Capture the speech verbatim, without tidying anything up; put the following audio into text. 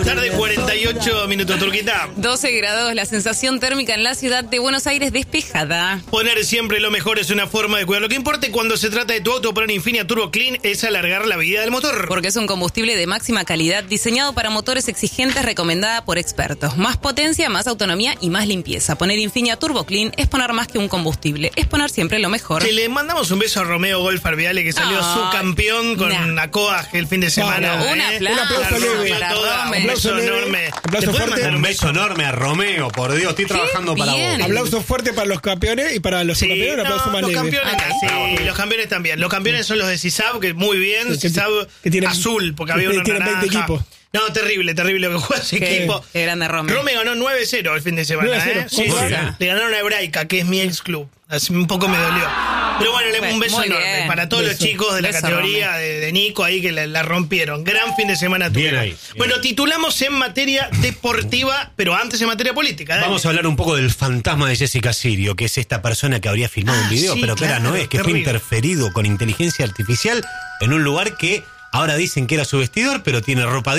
Tarde, cuarenta y ocho minutos, Turquita. doce grados, la sensación térmica en la ciudad de Buenos Aires despejada. Poner siempre lo mejor es una forma de cuidar. Lo que importa cuando se trata de tu auto, poner Infinia Turbo Clean es alargar la vida del motor. Porque es un combustible de máxima calidad diseñado para motores exigentes, recomendada por expertos. Más potencia, más autonomía y más limpieza. Poner Infinia Turbo Clean es poner más que un combustible, es poner siempre lo mejor. Que le mandamos un beso a Romeo Golf Arviale, que salió oh, subcampeón con nah. Acoaj el fin de semana. No, no, un ¿eh? aplauso, un aplauso leve. para Toda, Rome. un beso Aplauso enorme. Aplauso fuerte. Un beso enorme a Romeo, por Dios, estoy trabajando para bien. vos. Aplauso fuerte para los campeones y para los Sí, subcampeones, un aplauso no, más los leve. campeones, Ah, sí, los campeones también. Los campeones son los de CISAB, que muy bien, Que- que- CISAB que tienen- azul, porque había que uno tienen veinte naranja. equipos. No, terrible, terrible lo que juega ese Qué- equipo. qué grande Rome. Rome ganó nueve cero el fin de semana, nueve cero. ¿eh? Sí, Muy sí. bien. Le ganaron a Hebraica, que es mi ex club. Así un poco me dolió. Pero bueno, le- un beso Muy enorme bien. para todos Beso. los chicos de la Beso, categoría de, de Nico ahí que la, la rompieron. Gran fin de semana Bien tuvieron. ahí, bien Bueno, ahí. titulamos en materia deportiva, pero antes en materia política. dale. Vamos a hablar un poco del fantasma de Jessica Sirio, que es esta persona que habría filmado Ah, un video, sí, pero que ahora claro, no es, que terrible. fue interferido con inteligencia artificial en un lugar que ahora dicen que era su vestidor, pero tiene ropa de